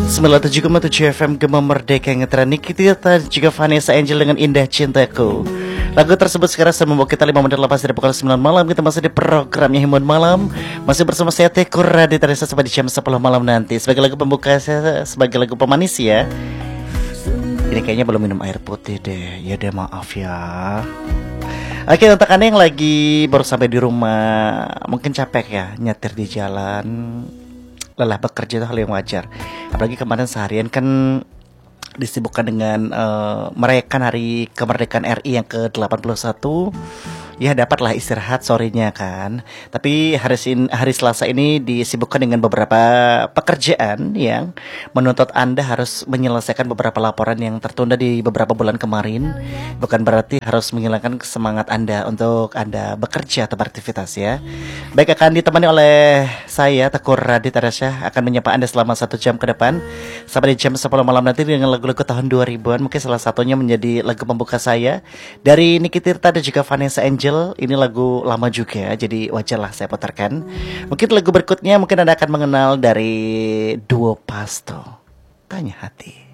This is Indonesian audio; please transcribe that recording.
97,7 FM Gema Merdeka yang ngetren Nikita juga Vanessa Angel dengan Indah Cintaku. Lagu tersebut sekarang sudah membawa kita 5 menit lepas dari pukul 9 malam. Kita masih di programnya Himbauan Malam. Masih bersama saya Tekur Raditya sampai di jam 10 malam nanti. Sebagai lagu pembuka, saya sebagai lagu pemanis ya. Ini kayaknya belum minum air putih deh. Ya deh, maaf ya. Oke, untuk Anda yang lagi baru sampai di rumah, mungkin capek ya nyetir di jalan, lelah bekerja itu hal yang wajar. Apalagi kemarin seharian kan disibukkan dengan merayakan hari kemerdekaan RI yang ke-81. Ya dapatlah istirahat sorenya kan. Tapi hari Selasa ini disibukkan dengan beberapa pekerjaan yang menuntut Anda harus menyelesaikan beberapa laporan yang tertunda di beberapa bulan kemarin. Bukan berarti harus menghilangkan semangat Anda untuk Anda bekerja atau beraktivitas ya. Baik, akan ditemani oleh saya Tekur Raditya akan menyapa Anda selama 1 jam ke depan sampai di jam 10 malam nanti dengan lagu-lagu tahun 2000-an. Mungkin salah satunya menjadi lagu pembuka saya dari Niki Tirta dan juga Vanessa Angel. Ini lagu lama juga, jadi wajarlah saya putarkan. Mungkin lagu berikutnya mungkin Anda akan mengenal dari duo Pasto, Tanya Hati.